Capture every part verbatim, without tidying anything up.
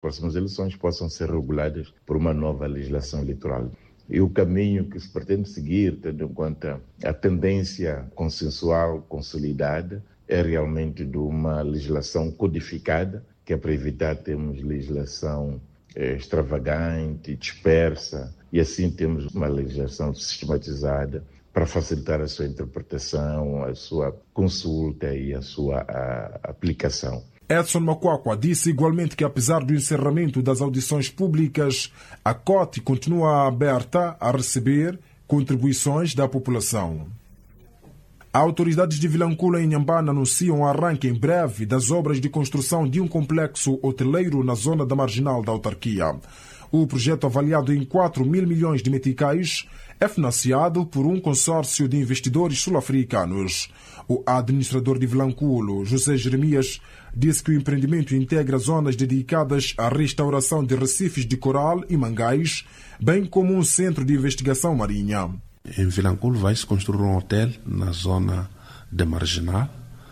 próximas eleições possam ser reguladas por uma nova legislação eleitoral. E o caminho que se pretende seguir, tendo em conta a tendência consensual consolidada, é realmente de uma legislação codificada, que é para evitar termos legislação eh, extravagante, dispersa, e assim temos uma legislação sistematizada para facilitar a sua interpretação, a sua consulta e a sua a, aplicação. Edson Makwakwa disse igualmente que, apesar do encerramento das audições públicas, a C O T continua aberta a receber contribuições da população. Autoridades de Vilanculo, em Inhambane, anunciam o arranque em breve das obras de construção de um complexo hoteleiro na zona da marginal da autarquia. O projeto, avaliado em quatro mil milhões de meticais, é financiado por um consórcio de investidores sul-africanos. O administrador de Vilanculo, José Jeremias, disse que o empreendimento integra zonas dedicadas à restauração de recifes de coral e mangais, bem como um centro de investigação marinha. Em Vilanculo vai-se construir um hotel na zona da marginal.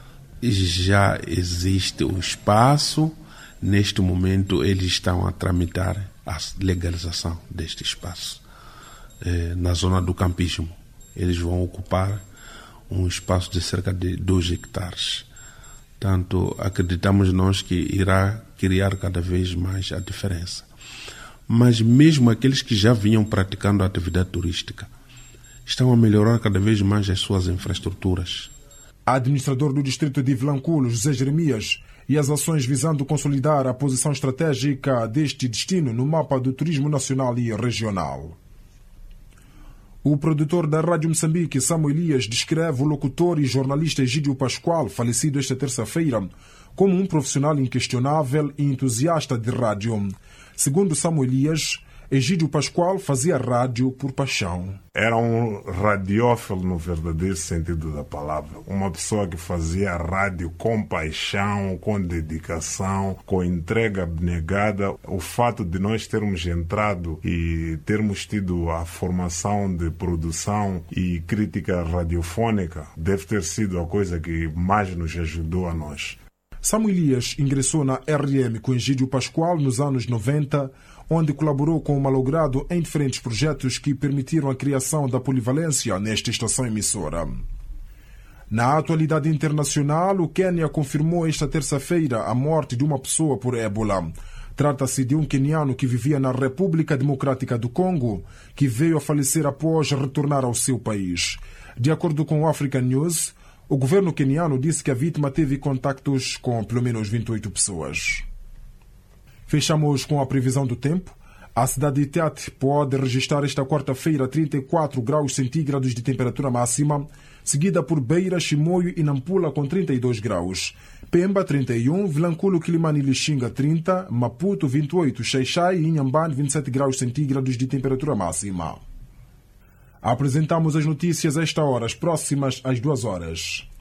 Já existe o espaço. Neste momento, eles estão a tramitar a legalização deste espaço. Eh, na zona do campismo, eles vão ocupar um espaço de cerca de dois hectares. Portanto, acreditamos nós que irá criar cada vez mais a diferença. Mas mesmo aqueles que já vinham praticando a atividade turística estão a melhorar cada vez mais as suas infraestruturas. Administrador do distrito de Vilanculo, José Jeremias, e as ações visando consolidar a posição estratégica deste destino no mapa do turismo nacional e regional. O produtor da Rádio Moçambique, Samuel Elias, descreve o locutor e jornalista Egídio Pascoal, falecido esta terça-feira, como um profissional inquestionável e entusiasta de rádio. Segundo Samuel Elias, Egídio Pascoal fazia rádio por paixão. Era um radiófilo no verdadeiro sentido da palavra. Uma pessoa que fazia rádio com paixão, com dedicação, com entrega abnegada. O fato de nós termos entrado e termos tido a formação de produção e crítica radiofônica deve ter sido a coisa que mais nos ajudou a nós. Samuel Elias ingressou na R M com Egídio Pascoal nos anos noventa, onde colaborou com o malogrado em diferentes projetos que permitiram a criação da polivalência nesta estação emissora. Na atualidade internacional, o Quênia confirmou esta terça-feira a morte de uma pessoa por ébola. Trata-se de um queniano que vivia na República Democrática do Congo, que veio a falecer após retornar ao seu país. De acordo com o African News, o governo queniano disse que a vítima teve contactos com pelo menos vinte e oito pessoas. Fechamos com a previsão do tempo. A cidade de Tete pode registrar esta quarta-feira trinta e quatro graus centígrados de temperatura máxima, seguida por Beira, Chimoio e Nampula com trinta e dois graus. Pemba trinta e um, Vilanculo, Quilimane e Lixinga trinta, Maputo vinte e oito, Xai-Xai e Inhambane vinte e sete graus centígrados de temperatura máxima. Apresentamos as notícias a esta hora, as próximas às duas horas.